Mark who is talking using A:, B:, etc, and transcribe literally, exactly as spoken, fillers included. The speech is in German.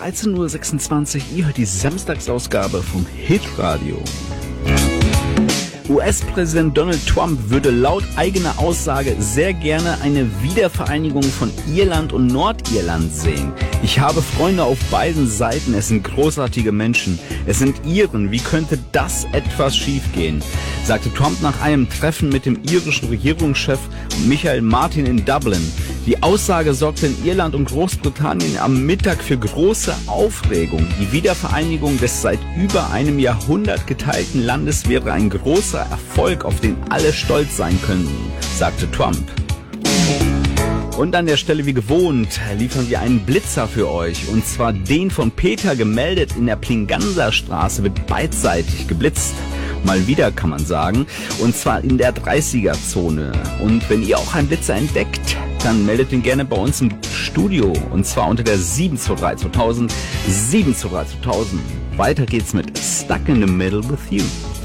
A: dreizehn Uhr sechsundzwanzig. Ihr hört die Samstagsausgabe vom Hitradio. U S-Präsident Donald Trump würde laut eigener Aussage sehr gerne eine Wiedervereinigung von Irland und Nordirland sehen. Ich habe Freunde auf beiden Seiten, es sind großartige Menschen. Es sind Iren, wie könnte das etwas schiefgehen? Sagte Trump nach einem Treffen mit dem irischen Regierungschef Michael Martin in Dublin. Die Aussage sorgte in Irland und Großbritannien am Mittag für große Aufregung. Die Wiedervereinigung des seit über einem Jahrhundert geteilten Landes wäre ein großer Erfolg, auf den alle stolz sein könnten, sagte Trump. Und an der Stelle wie gewohnt liefern wir einen Blitzer für euch. Und zwar den von Peter gemeldet. In der Plinganser-Straße wird beidseitig geblitzt. Mal wieder, kann man sagen. Und zwar in der dreißiger-Zone. Und wenn ihr auch einen Blitzer entdeckt, dann meldet ihn gerne bei uns im Studio. Und zwar unter der sieben zwei drei zweitausend, sieben zwei drei zweitausend. Weiter geht's mit Stuck in the Middle with You.